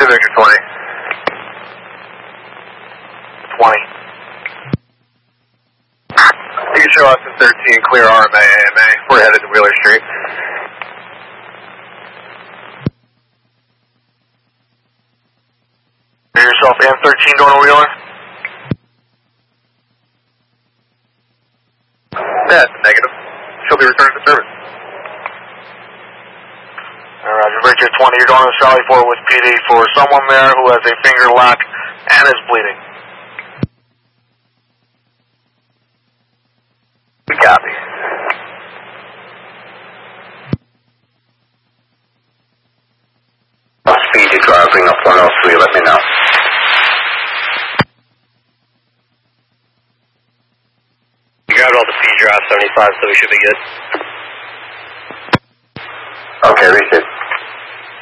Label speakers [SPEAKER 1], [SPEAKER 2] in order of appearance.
[SPEAKER 1] Victor 20. 20. You can show Austin 13, clear RMA, AMA. We're headed to Wheeler Street. Yourself and 13 going to Wheeler? Yeah, it's negative. She'll be returning to service. Roger, Victor 20, you're going to Charlie 4 with PD for someone there who has a finger lock and is bleeding. We copy.
[SPEAKER 2] Speed to drive, bring up 103, let me know.
[SPEAKER 3] You grabbed all the speed drive 75, so we should be good.
[SPEAKER 2] Okay, reset.